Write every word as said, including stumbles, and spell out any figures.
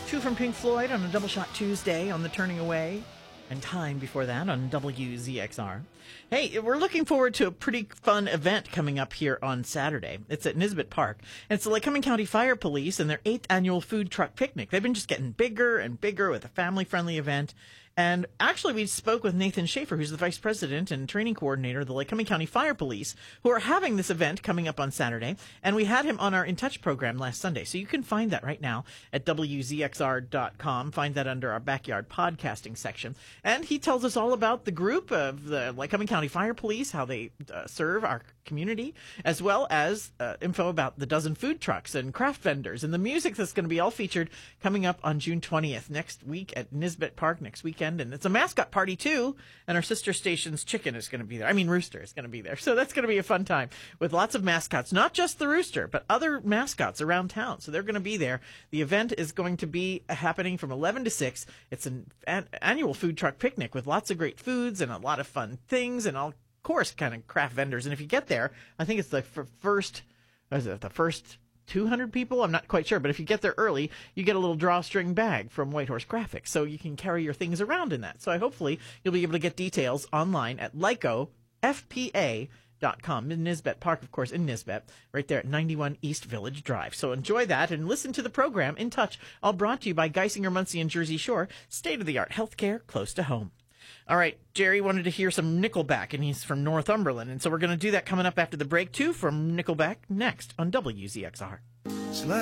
Two from Pink Floyd on a Double Shot Tuesday on the Turning Away, and Time before that on W Z X R. Hey, we're looking forward to a pretty fun event coming up here on Saturday. It's at Nisbet Park. And it's the Lycoming County Fire Police and their eighth annual food truck picnic. They've been just getting bigger and bigger with a family-friendly event. And actually, we spoke with Nathan Schaefer, who's the Vice President and Training Coordinator of the Lycoming County Fire Police, who are having this event coming up on Saturday. And we had him on our In Touch program last Sunday. So you can find that right now at W Z X R dot com. Find that under our backyard podcasting section. And he tells us all about the group of the Lycoming County Fire Police, how they uh, serve our community, as well as uh, info about the dozen food trucks and craft vendors and the music that's going to be all featured coming up on June twentieth, next week at Nisbet Park, next weekend. And it's a mascot party, too. And our sister station's chicken is going to be there. I mean, Rooster is going to be there. So that's going to be a fun time with lots of mascots, not just the Rooster, but other mascots around town. So they're going to be there. The event is going to be happening from eleven to six. It's an, an annual food truck picnic with lots of great foods and a lot of fun things and all, of course, kind of craft vendors. And if you get there, I think it's the first, what is it, the first two hundred people? I'm not quite sure, but if you get there early, you get a little drawstring bag from Whitehorse Graphics, so you can carry your things around in that. So I hopefully you'll be able to get details online at lyco f p a dot com. In Nisbet Park, of course, in Nisbet, right there at ninety-one East Village Drive. So enjoy that and listen to the program In Touch, all brought to you by Geisinger, Muncie, and Jersey Shore, state-of-the-art healthcare close to home. All right, Jerry wanted to hear some Nickelback, and he's from Northumberland, and so we're going to do that coming up after the break, too, from Nickelback next on W Z X R.